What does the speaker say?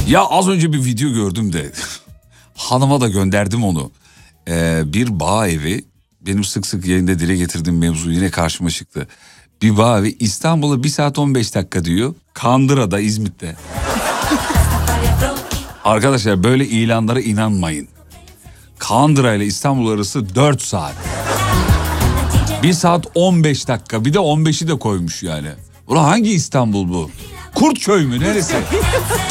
Ya az önce bir video gördüm de hanıma da gönderdim onu. Bir bağ evi, benim sık sık yayında dile getirdiğim mevzu yine karşıma çıktı. Bir bağ evi İstanbul'a 1 saat 15 dakika diyor. Kandıra'da, İzmit'te. Arkadaşlar böyle ilanlara inanmayın. Kandıra ile İstanbul arası 4 saat. 1 saat 15 dakika, bir de 15'i de koymuş yani. Ulan hangi İstanbul bu? Kurtköy mü, neresi?